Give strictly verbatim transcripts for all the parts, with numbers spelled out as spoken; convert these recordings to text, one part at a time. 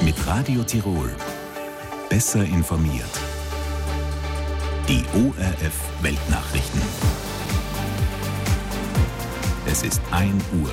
Mit Radio Tirol. Besser informiert. Die O R F Weltnachrichten. Es ist ein Uhr.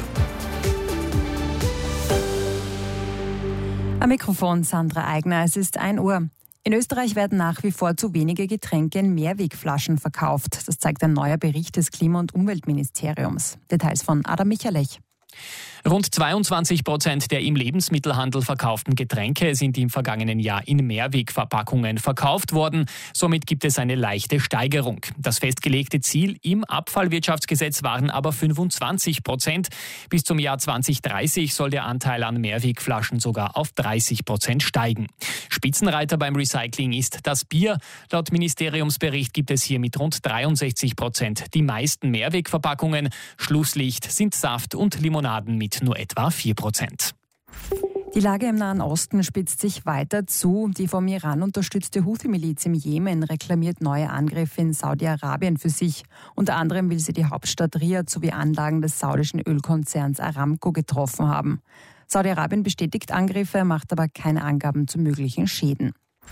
Am Mikrofon Sandra Eigner. Es ist ein Uhr. In Österreich werden nach wie vor zu wenige Getränke in Mehrwegflaschen verkauft. Das zeigt ein neuer Bericht des Klima- und Umweltministeriums. Details von Adam Michalech. Rund zweiundzwanzig Prozent der im Lebensmittelhandel verkauften Getränke sind im vergangenen Jahr in Mehrwegverpackungen verkauft worden. Somit gibt es eine leichte Steigerung. Das festgelegte Ziel im Abfallwirtschaftsgesetz waren aber fünfundzwanzig Prozent. Bis zum Jahr zwanzig dreißig soll der Anteil an Mehrwegflaschen sogar auf dreißig Prozent steigen. Spitzenreiter beim Recycling ist das Bier. Laut Ministeriumsbericht gibt es hier mit rund dreiundsechzig Prozent die meisten Mehrwegverpackungen. Schlusslicht sind Saft und Limonaden mit nur etwa vier Prozent. Die Lage im Nahen Osten spitzt sich weiter zu. Die vom Iran unterstützte Houthi-Miliz im Jemen reklamiert neue Angriffe in Saudi-Arabien für sich. Unter anderem will sie die Hauptstadt Riad sowie Anlagen des saudischen Ölkonzerns Aramco getroffen haben. Saudi-Arabien bestätigt Angriffe, macht aber keine Angaben zu möglichen Schäden.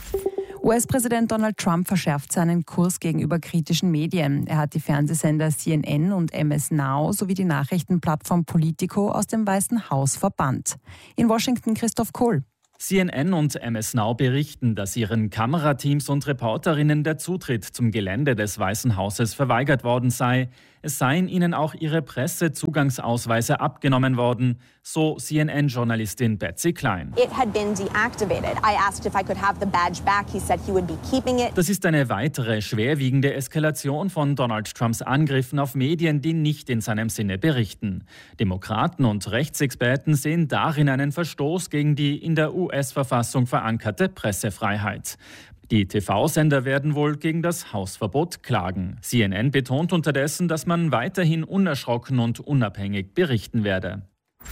U S-Präsident Donald Trump verschärft seinen Kurs gegenüber kritischen Medien. Er hat die Fernsehsender C N N und M S Now sowie die Nachrichtenplattform Politico aus dem Weißen Haus verbannt. In Washington Christoph Kohl. C N N und M S Now berichten, dass ihren Kamerateams und Reporterinnen der Zutritt zum Gelände des Weißen Hauses verweigert worden sei. Es seien ihnen auch ihre Pressezugangsausweise abgenommen worden, so C N N-Journalistin Betsy Klein. It had been deactivated. I asked if I could have the badge back. He said he would be keeping it. Das ist eine weitere schwerwiegende Eskalation von Donald Trumps Angriffen auf Medien, die nicht in seinem Sinne berichten. Demokraten und Rechtsexperten sehen darin einen Verstoß gegen die in der U S-Verfassung verankerte Pressefreiheit. Die T V-Sender werden wohl gegen das Hausverbot klagen. C N N betont unterdessen, dass man weiterhin unerschrocken und unabhängig berichten werde.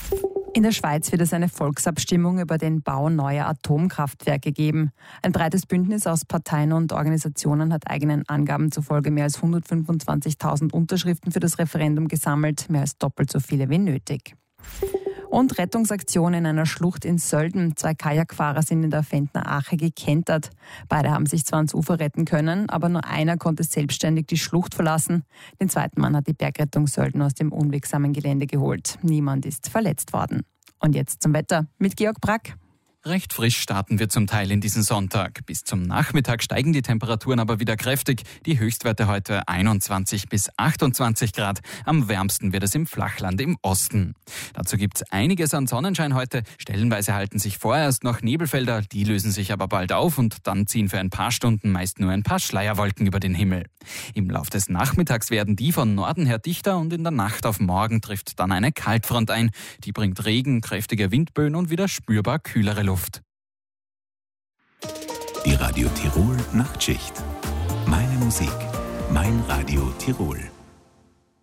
In der Schweiz wird es eine Volksabstimmung über den Bau neuer Atomkraftwerke geben. Ein breites Bündnis aus Parteien und Organisationen hat eigenen Angaben zufolge mehr als hundertfünfundzwanzigtausend Unterschriften für das Referendum gesammelt, mehr als doppelt so viele wie nötig. Und Rettungsaktion in einer Schlucht in Sölden. Zwei Kajakfahrer sind in der Fentner Ache gekentert. Beide haben sich zwar ans Ufer retten können, aber nur einer konnte selbstständig die Schlucht verlassen. Den zweiten Mann hat die Bergrettung Sölden aus dem unwegsamen Gelände geholt. Niemand ist verletzt worden. Und jetzt zum Wetter mit Georg Brack. Recht frisch starten wir zum Teil in diesen Sonntag. Bis zum Nachmittag steigen die Temperaturen aber wieder kräftig. Die Höchstwerte heute einundzwanzig bis achtundzwanzig Grad. Am wärmsten wird es im Flachland im Osten. Dazu gibt es einiges an Sonnenschein heute. Stellenweise halten sich vorerst noch Nebelfelder. Die lösen sich aber bald auf und dann ziehen für ein paar Stunden meist nur ein paar Schleierwolken über den Himmel. Im Lauf des Nachmittags werden die von Norden her dichter und in der Nacht auf morgen trifft dann eine Kaltfront ein. Die bringt Regen, kräftige Windböen und wieder spürbar kühlere Luft. Luft. Die Radio Tirol Nachtschicht. Meine Musik, mein Radio Tirol.